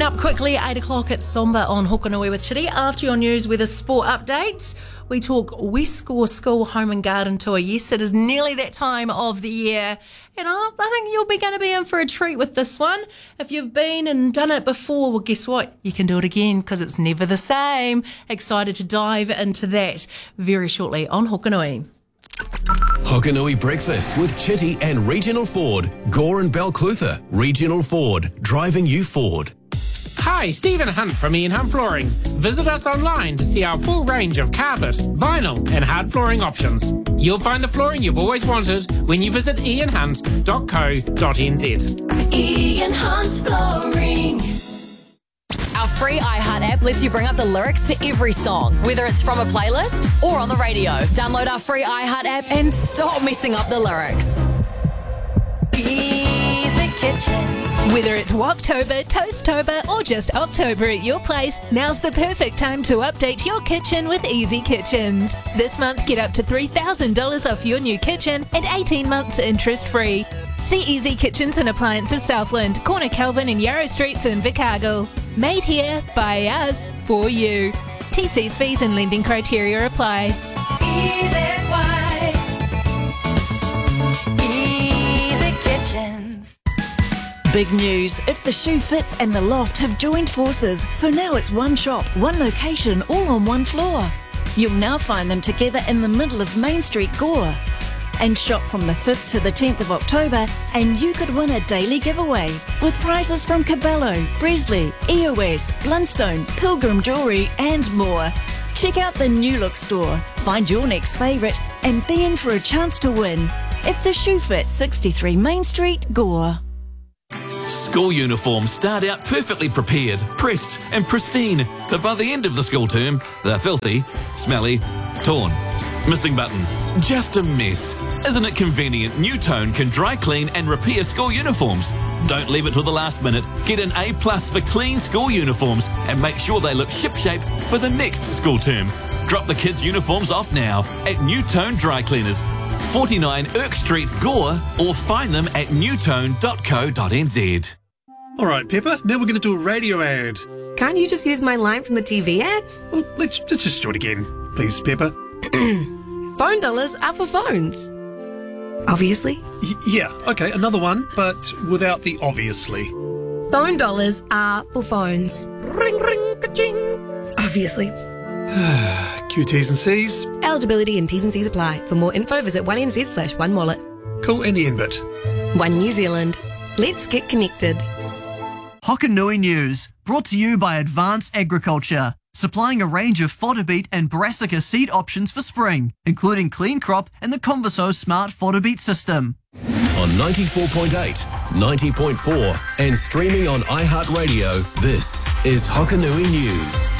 up quickly, 8 o'clock at Somba on Hokanui with Chitty. After your news with a sport updates, we talk West Gore School Home and Garden Tour. Yes, it is nearly that time of the year, and I think you're going to be in for a treat with this one. If you've been and done it before, well, guess what? You can do it again because it's never the same. Excited to dive into that very shortly on Hokanui. Hokanui Breakfast with Chitty and Regional Ford. Gore and Balclutha. Regional Ford. Driving you forward. Hi, Stephen Hunt from Ian Hunt Flooring. Visit us online to see our full range of carpet, vinyl and hard flooring options. You'll find the flooring you've always wanted when you visit ianhunt.co.nz. Ian Hunt Flooring. Our free iHeart app lets you bring up the lyrics to every song, whether it's from a playlist or on the radio. Download our free iHeart app and stop messing up the lyrics. Easy Kitchen. Whether it's Walktober, Toasttober or just October at your place, now's the perfect time to update your kitchen with Easy Kitchens. This month, get up to $3,000 off your new kitchen and 18 months interest-free. See Easy Kitchens and Appliances Southland, Corner Calvin and Yarrow Streets in Vicargill. Made here, by us, for you. TC's fees and lending criteria apply. Easy Kitchens. Big news. If the Shoe Fits and the Loft have joined forces, so now it's one shop, one location, all on one floor. You'll now find them together in the middle of Main Street, Gore. And shop from the 5th to the 10th of October, and you could win a daily giveaway with prizes from Cabello, Bresley, EOS, Blundstone, Pilgrim Jewellery and more. Check out the New Look store, find your next favourite and be in for a chance to win. If the Shoe Fits, 63 Main Street, Gore. School uniforms start out perfectly prepared, pressed and pristine, but by the end of the school term, they're filthy, smelly, torn. Missing buttons. Just a mess. Isn't it convenient? New Tone can dry clean and repair school uniforms. Don't leave it till the last minute. Get an A+ for clean school uniforms and make sure they look shipshape for the next school term. Drop the kids' uniforms off now at New Tone Dry Cleaners, 49 Irk Street, Gore, or find them at newtone.co.nz. All right, Pepper, now we're going to do a radio ad. Can't you just use my line from the TV ad? Well, let's just do it again. Please, Pepper. Phone dollars are for phones. Obviously. Yeah, okay, another one, but without the obviously. Phone dollars are for phones. Ring, ring, ka-ching. Obviously. QTs and Cs. Eligibility and T's and C's apply. For more info, visit 1NZ/1wallet. Cool, and the end bit. One New Zealand. Let's get connected. Hokanui News, brought to you by Advanced Agriculture, supplying a range of fodder beet and brassica seed options for spring, including Clean Crop and the Converso Smart Fodder Beet System. On 94.8, 90.4 and streaming on iHeartRadio, this is Hokanui News.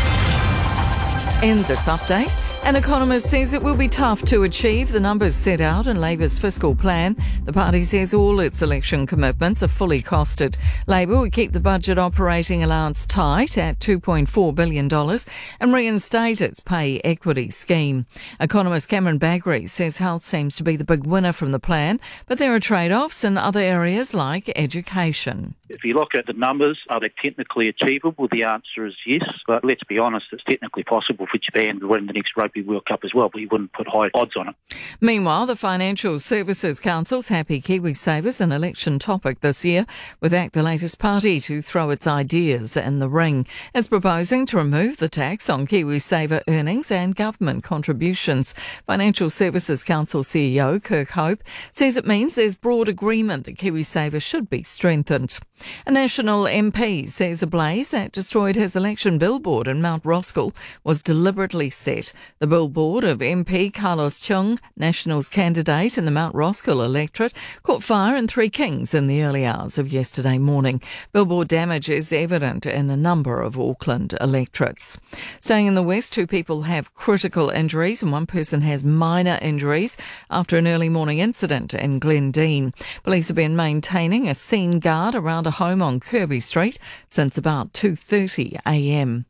In this update, an economist says it will be tough to achieve the numbers set out in Labour's fiscal plan. The party says all its election commitments are fully costed. Labour would keep the budget operating allowance tight at $2.4 billion and reinstate its pay equity scheme. Economist Cameron Baggery says health seems to be the big winner from the plan, but there are trade-offs in other areas like education. If you look at the numbers, are they technically achievable? The answer is yes, but let's be honest, it's technically possible for Japan to win the next Rugby World Cup as well, but you wouldn't put high odds on it. Meanwhile, the Financial Services Council's happy KiwiSaver's an election topic this year, with ACT the latest party to throw its ideas in the ring. It's proposing to remove the tax on KiwiSaver earnings and government contributions. Financial Services Council CEO Kirk Hope says it means there's broad agreement that KiwiSaver should be strengthened. A National MP says a blaze that destroyed his election billboard in Mount Roskill was deliberately set. The billboard of MP Carlos Chung, Nationals candidate in the Mount Roskill electorate, caught fire in Three Kings in the early hours of yesterday morning. Billboard damage is evident in a number of Auckland electorates. Staying in the west, 2 people have critical injuries and 1 person has minor injuries after an early morning incident in Glendine. Police have been maintaining a scene guard around a home on Kirby Street since about 2:30 a.m.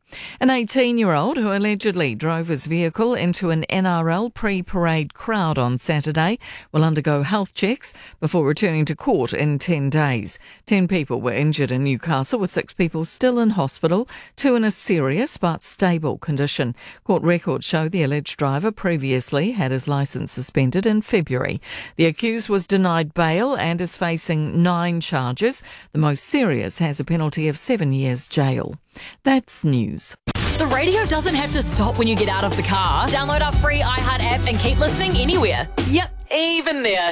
An 18-year-old who allegedly drove his vehicle into an NRL pre-parade crowd on Saturday will undergo health checks before returning to court in 10 days. 10 people were injured in Newcastle, with 6 people still in hospital, 2 in a serious but stable condition. Court records show the alleged driver previously had his licence suspended in February. The accused was denied bail and is facing 9 charges. The most serious has a penalty of 7 years jail. That's news. The radio doesn't have to stop when you get out of the car. Download our free iHeart app and keep listening anywhere. Yep, even there.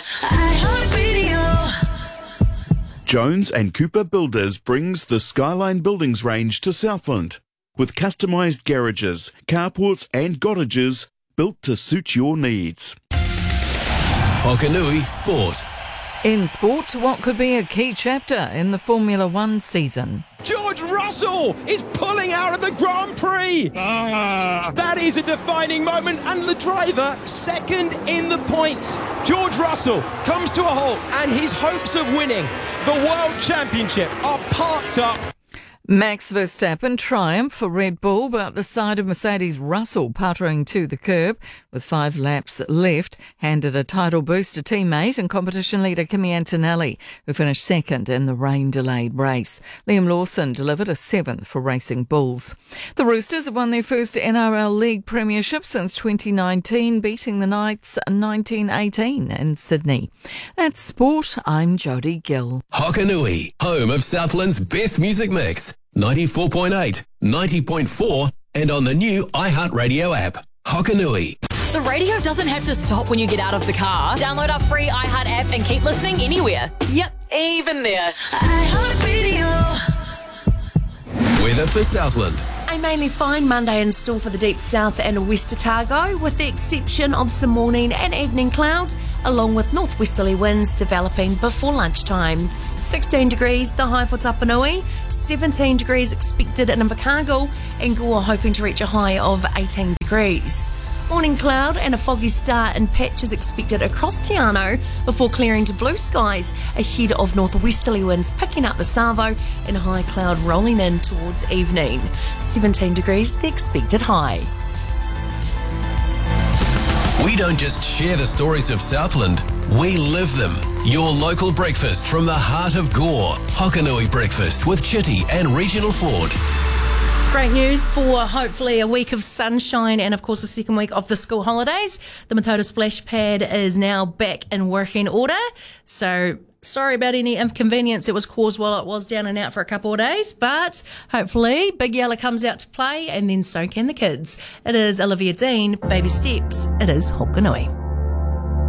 Jones and Cooper Builders brings the Skyline Buildings range to Southland with customised garages, carports and cottages built to suit your needs. Hokanui Sport. In sport, what could be a key chapter in the Formula One season? George Russell is pulling out of the Grand Prix. That is a defining moment, and the driver second in the points. George Russell comes to a halt, and his hopes of winning the World Championship are parked up. Max Verstappen triumph for Red Bull, but the side of Mercedes Russell puttering to the curb with 5 laps left handed a title boost to teammate and competition leader Kimi Antonelli, who finished second in the rain-delayed race. Liam Lawson delivered a 7th for Racing Bulls. The Roosters have won their first NRL League premiership since 2019, beating the Knights 1918 in Sydney. That's sport. I'm Jodie Gill. Hokanui, home of Southland's best music mix. 94.8, 90.4 and on the new iHeartRadio app. Hokanui. The radio doesn't have to stop when you get out of the car. Download our free iHeart app and keep listening anywhere. Yep, even there. Weather for Southland. A mainly fine Monday in store for the deep south and west Otago, with the exception of some morning and evening clouds, along with northwesterly winds developing before lunchtime. 16 degrees, the high for Tapanui, 17 degrees expected in Invercargill, and Gore hoping to reach a high of 18 degrees. Morning cloud and a foggy start in patches expected across Te Anau before clearing to blue skies ahead of northwesterly winds picking up the Savo and high cloud rolling in towards evening. 17 degrees, the expected high. We don't just share the stories of Southland, we live them. Your local breakfast from the heart of Gore. Hokanui Breakfast with Chitty and Regional Ford. Great news for hopefully a week of sunshine and, of course, the second week of the school holidays. The Matoda splash pad is now back in working order. So sorry about any inconvenience it was caused while it was down and out for a couple of days, but hopefully Big Yella comes out to play and then so can the kids. It is Olivia Dean, Baby Steps. It is Hokanui.